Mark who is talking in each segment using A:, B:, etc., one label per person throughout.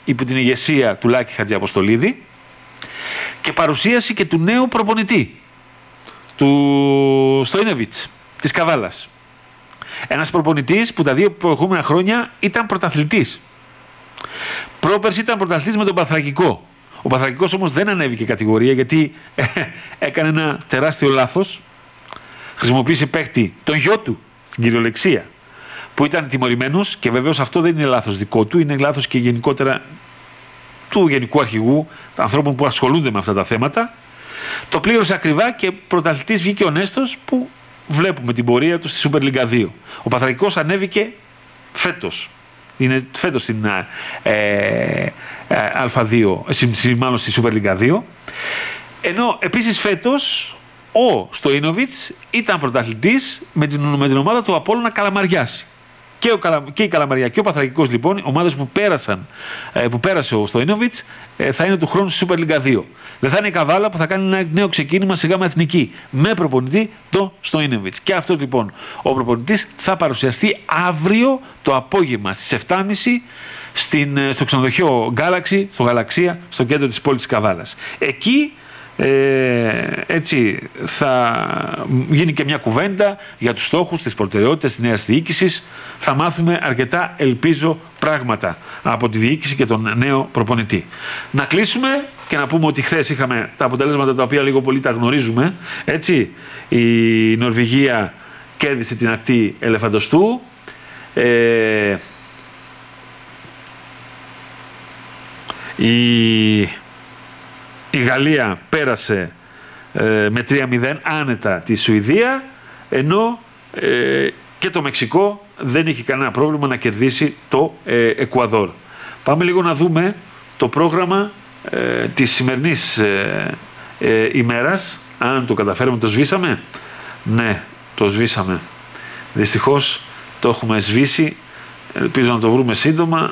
A: υπό την ηγεσία του Λάκη Χατζηαποστολίδη και παρουσίαση και του νέου προπονητή, του Στοϊνόβιτς, της Καβάλας. Ένας προπονητής που τα 2 προηγούμενα χρόνια ήταν πρωταθλητής. Πρόπερση ήταν πρωταθλητής με τον Πανθρακικό. Ο Πανθρακικός όμως δεν ανέβηκε κατηγορία γιατί έκανε ένα τεράστιο λάθος. Χρησιμοποίησε παίκτη τον γιο του, στην κυριολεξία, που ήταν τιμωρημένος, και βεβαίως αυτό δεν είναι λάθος δικό του, είναι λάθος και γενικότερα του Γενικού Αρχηγού, των ανθρώπων που ασχολούνται με αυτά τα θέματα. Το πλήρωσε ακριβά και πρωταθλητής βγήκε ο Νέστος, που βλέπουμε την πορεία του στη Super League 2. Ο Πανθρακικός ανέβηκε φέτος. Είναι φέτος στην Α2, μάλλον στη Super League 2. Ενώ επίσης φέτος ο Στοϊνόβιτς ήταν πρωταθλητής με την ομάδα του Απόλλωνα Καλαμαριάς. Και η Καλαμαριά και ο Πανθρακικός, λοιπόν, ομάδες που πέρασε ο Στοϊνόβιτς, θα είναι του χρόνου στη Super League 2. Δεν θα είναι η Καβάλα που θα κάνει ένα νέο ξεκίνημα σε γάμα εθνική με προπονητή το Στοϊνόβιτς. Και αυτό, λοιπόν, ο προπονητής θα παρουσιαστεί αύριο το απόγευμα στις 7.30 στο ξενοδοχείο Galaxy, στο Γαλαξία, στο κέντρο της πόλης της Καβάλας. Εκεί έτσι θα γίνει και μια κουβέντα για τους στόχους, τις προτεραιότητες της νέας διοίκησης. Θα μάθουμε αρκετά, ελπίζω, πράγματα από τη διοίκηση και τον νέο προπονητή. Να κλείσουμε και να πούμε ότι χθες είχαμε τα αποτελέσματα τα οποία λίγο πολύ τα γνωρίζουμε. Έτσι, η Νορβηγία κέρδισε την ακτή Ελεφαντοστού. Η Γαλλία πέρασε με 3-0 άνετα τη Σουηδία, ενώ και το Μεξικό δεν είχε κανένα πρόβλημα να κερδίσει το Εκουαδόρ. Πάμε λίγο να δούμε το πρόγραμμα της σημερινής ημέρας. Αν το καταφέρουμε, το σβήσαμε. Ναι, το σβήσαμε. Δυστυχώς το έχουμε σβήσει. Ελπίζω να το βρούμε σύντομα.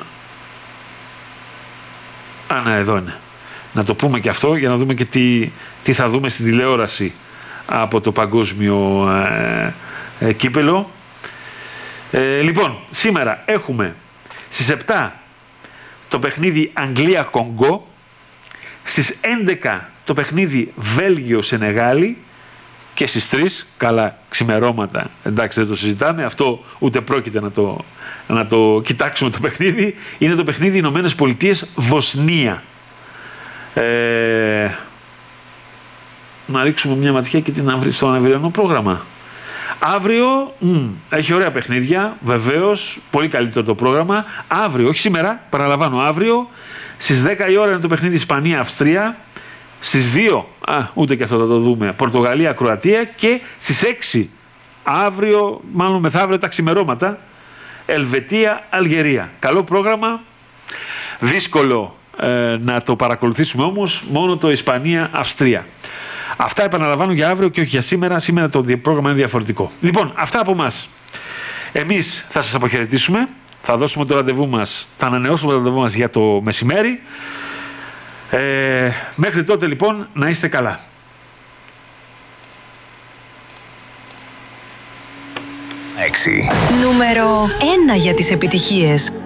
A: Ναι, εδώ είναι. Να το πούμε και αυτό για να δούμε και τι θα δούμε στην τηλεόραση από το παγκόσμιο κύπελο. Λοιπόν, σήμερα έχουμε στις 7 το παιχνίδι Αγγλία-Κονγκό, στις 11 το παιχνίδι Βέλγιο-Σενεγάλη και στις 3, καλά ξημερώματα, εντάξει δεν το συζητάμε, αυτό ούτε πρόκειται να το κοιτάξουμε το παιχνίδι, είναι το παιχνίδι Ηνωμένες Πολιτείες Βοσνία. Να ρίξουμε μια ματιά και στο αυριανό πρόγραμμα. Αύριο έχει ωραία παιχνίδια, βεβαίως, πολύ καλύτερο το πρόγραμμα. Αύριο, όχι σήμερα, παραλαμβάνω, αύριο στις 10 η ώρα είναι το παιχνίδι Ισπανία-Αυστρία. Στις 2, ούτε και αυτό θα το δούμε, Πορτογαλία-Κροατία, και στις 6 αύριο, μάλλον μεθαύριο τα ξημερώματα, Ελβετία-Αλγερία. Καλό πρόγραμμα, δύσκολο να το παρακολουθήσουμε όμως, μόνο το Ισπανία-Αυστρία. Αυτά επαναλαμβάνω για αύριο και όχι για σήμερα. Σήμερα το πρόγραμμα είναι διαφορετικό. Λοιπόν, αυτά από εμάς. Εμείς θα σας αποχαιρετήσουμε. Θα δώσουμε το ραντεβού μας, θα ανανεώσουμε το ραντεβού μας για το μεσημέρι. Μέχρι τότε λοιπόν να είστε καλά.
B: Νούμερο 1 για τις επιτυχίες.